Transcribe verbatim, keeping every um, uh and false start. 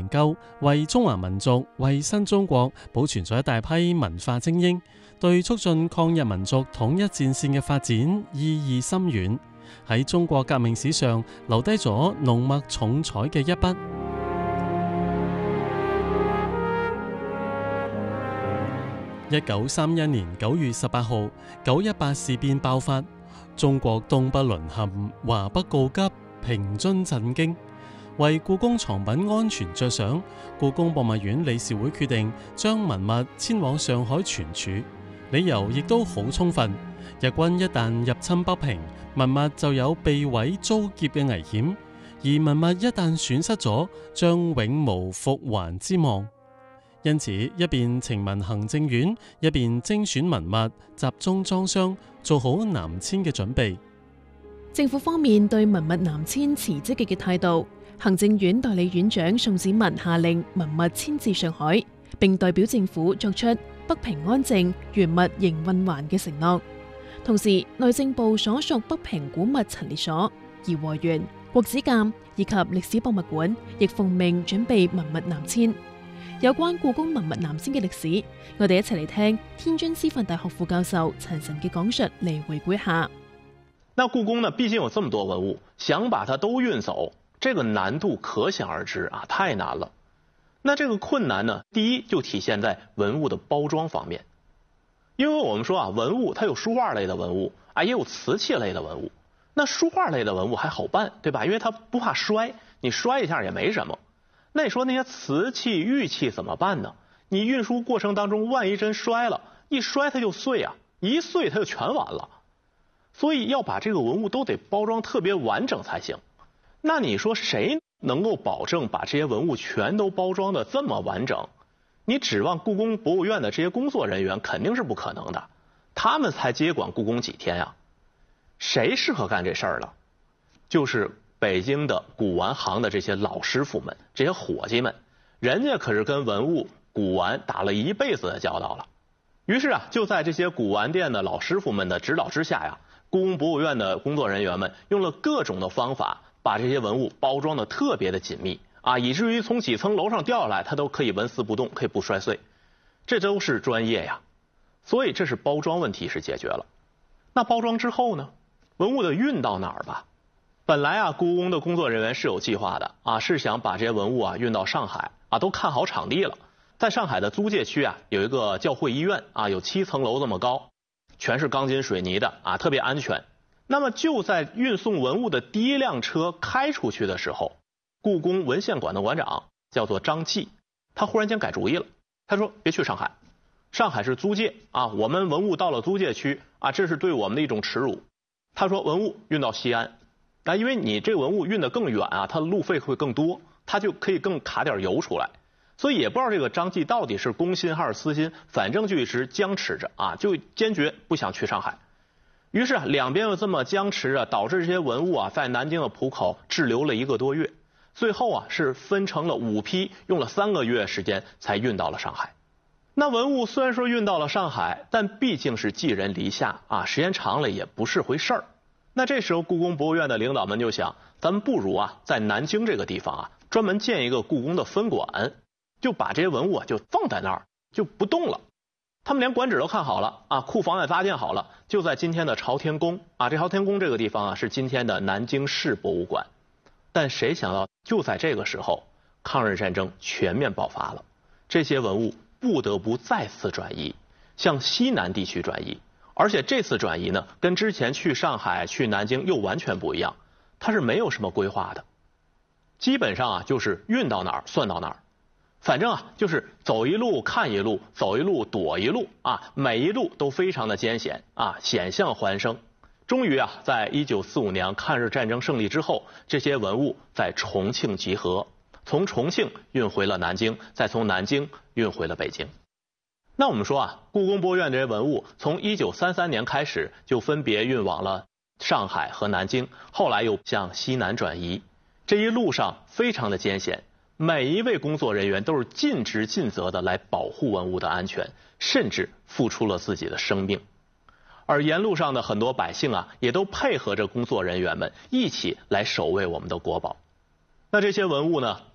究，為中華民族、為新中國保存咗一大批文化精英，對促進抗日民族統一戰線嘅發展意義深遠，喺中國革命史上留低咗濃墨重彩嘅一筆。一九三一年九月十八號，九一八事變爆發，中國東北淪陷，華北告急，平津震驚。為故宮藏品安全着想，故宮博物院理事會決定將文物遷往上海存儲，理由亦都好充分。日軍一旦入侵北平，文物就有被毀遭劫嘅危險，而文物一旦損失咗，將永無復還之望。因此，一邊呈文行政院，一邊精選文物，集中裝箱，做好南遷嘅準備。 政府方面對文物南遷持積極嘅態度，行政院代理院長宋子文下令文物遷至上海，並代表政府作出北平安靜、原物營運還嘅承諾。同時，內政部所屬北平古物陳列所、頤和園、國子監以及歷史博物館亦奉命準備文物南遷。有關故宮文物南遷嘅歷史，我哋一齊嚟聽天津師範大學副教授陳晨嘅講述嚟回顧下。 那故宮呢，畢竟有這麼多文物，想把它都運走，這個難度可想而知啊，太難了。那這個困難呢，第一就體現在文物的包裝方面，因為我們說啊，文物它有書畫類的文物啊，也有瓷器類的文物。那書畫類的文物還好辦，對吧？因為它不怕摔，你摔一下也沒什麼。那你說那些瓷器、玉器怎麼辦呢？你運輸過程當中萬一真摔了，一摔它就碎啊，一碎它就全完了。所以要把這個文物都得包裝特別完整才行。那你說誰能夠保證把這些文物全都包裝得這麼完整？你指望故宮博物院的這些工作人員肯定是不可能的，他們才接管故宮幾天呀？誰適合幹這事兒了？就是北京的古玩行的這些老師傅們，這些夥計們，人家可是跟文物古玩打了一輩子的交道了。於是啊，就在這些古玩店的老師傅們的指導之下呀，故宮博物院的工作人員們用了各種的方法，把這些文物包裝得特別的緊密啊，以至於從幾層樓上掉下來，它都可以紋絲不動，可以不摔碎。這都是專業呀。所以這是包裝問題是解決了。那包裝之後呢？文物得運到哪兒吧？本來啊，故宮的工作人員是有計劃的啊，是想把這些文物啊運到上海啊，都看好場地了。在上海的租界區啊，有一個教會醫院啊，有七層樓這麼高，全是鋼筋水泥的啊，特別安全。那麼就在運送文物的第一輛車開出去的時候，故宮文獻館的館長叫做張繼，他忽然間改主意了。他說：“別去上海，上海是租界啊，我們文物到了租界區啊，這是對我們的一種恥辱。”他說：“文物運到西安。”但因為你這個文物運得更遠啊，它的路費會更多，它就可以更卡點油出來，所以也不知道這個張繼到底是公心還是私心，反正就一直僵持着啊，就堅決不想去上海。於是啊，兩邊又這麼僵持着，導致這些文物啊在南京的浦口滯留了一個多月，最後啊是分成了五批，用了三個月時間才運到了上海。那文物雖然說運到了上海，但畢竟是寄人籬下啊，時間長了也不是回事兒。那這時候故宮博物院的領導們就想，咱們不如啊在南京這個地方啊專門建一個故宮的分館，就把這些文物啊就放在那兒就不動了。他們連館址都看好了啊，庫房也搭建好了，就在今天的朝天宮啊。這朝天宮這個地方啊是今天的南京市博物館。但誰想到就在這個時候，抗日戰爭全面爆發了，這些文物不得不再次轉移，向西南地區轉移。而且這次轉移呢，跟之前去上海、去南京又完全不一樣，它是沒有什麼規劃的，基本上啊就是運到哪兒算到哪兒，反正啊就是走一路看一路，走一路躲一路啊，每一路都非常的艱險啊，險象環生。終於啊，在一九四五年抗日戰爭勝利之後，這些文物在重慶集合，從重慶運回了南京，再從南京運回了北京。那我們說啊，故宮博物院這些文物從一九三三年開始就分別運往了上海和南京，後來又向西南轉移。這一路上非常的艱險，每一位工作人員都是盡職盡責的來保護文物的安全，甚至付出了自己的生命。而沿路上的很多百姓啊，也都配合着工作人員們一起來守衛我們的國寶。那這些文物呢，